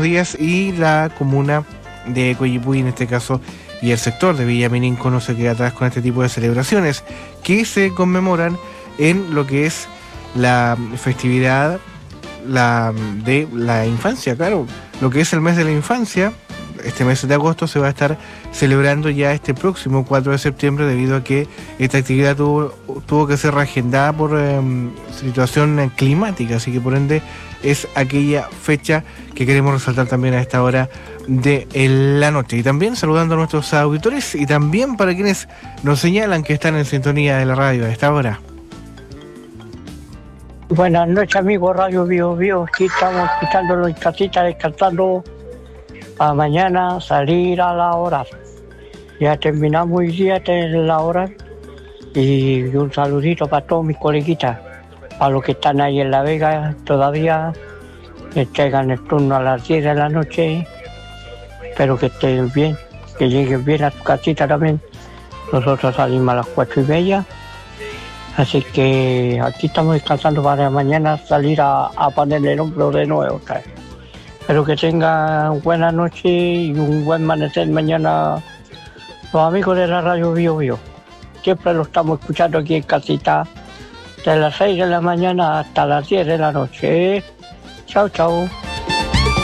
días, y la comuna de Coyipulli en este caso y el sector de Villamininco no se queda atrás con este tipo de celebraciones que se conmemoran en lo que es la festividad de la infancia, claro, lo que es el mes de la infancia. Este mes de agosto se va a estar celebrando ya este próximo 4 de septiembre, debido a que esta actividad tuvo que ser reagendada por situación climática, así que por ende es aquella fecha que queremos resaltar también a esta hora de la noche. Y también saludando a nuestros auditores y también para quienes nos señalan que están en sintonía de la radio a esta hora. Buenas noches, amigos Radio Bio Bio. Aquí estamos escuchándolo en casita, descansando para mañana salir a la hora. Ya terminamos hoy día la hora, y un saludito para todos mis coleguitas, para los que están ahí en La Vega todavía, que tengan el turno a las 10 de la noche. Espero que estén bien, que lleguen bien a su casita también. Nosotros salimos a las 4:30. Así que aquí estamos descansando para mañana salir a ponerle el hombro de nuevo. Espero que tengan buena noche y un buen amanecer mañana los amigos de la Radio Bio Bio. Siempre lo estamos escuchando aquí en casita de las 6 de la mañana hasta las 10 de la noche. Chao, chao.